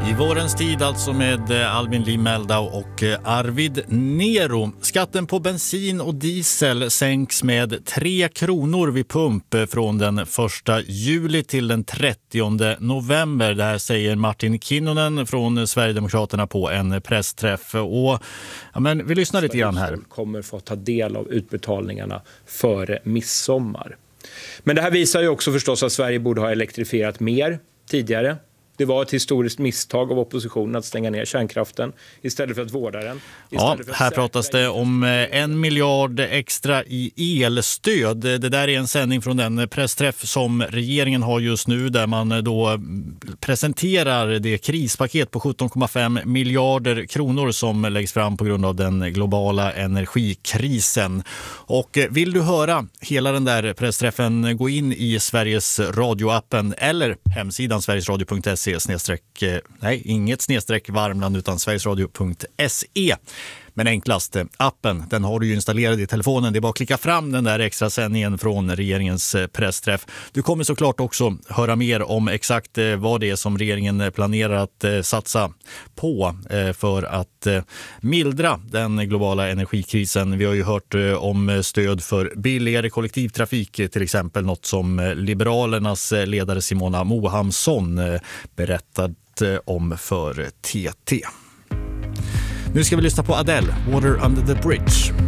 I vårens tid alltså med Albin Limeldau och Arvid Nero. Skatten på bensin och diesel sänks med 3 kronor vid pump från den 1 juli till den 30 november. Det här säger Martin Kinnunen från Sverigedemokraterna på en pressträff. Och, ja, men vi lyssnar lite grann här. Kommer få ta del av utbetalningarna före midsommar. Men det här visar ju också förstås att Sverige borde ha elektrifierat mer tidigare. Det var ett historiskt misstag av oppositionen att stänga ner kärnkraften istället för att vårda den. Ja, här pratas det om 1 miljard extra i elstöd. Det där är en sändning från den pressträff som regeringen har just nu där man då presenterar det krispaket på 17,5 miljarder kronor som läggs fram på grund av den globala energikrisen. Och vill du höra hela den där pressträffen, gå in i Sveriges radioappen eller hemsidan sverigesradio.se inget snedstreck Värmland utan sverigesradio.se. Men enklast, appen, den har du ju installerad i telefonen. Det är bara att klicka fram den där extra sändningen från regeringens pressträff. Du kommer såklart också höra mer om exakt vad det är som regeringen planerar att satsa på för att mildra den globala energikrisen. Vi har ju hört om stöd för billigare kollektivtrafik till exempel, något som Liberalernas ledare Simona Mohamsson berättat om för TT. Nu ska vi lyssna på Adele, Water Under the Bridge.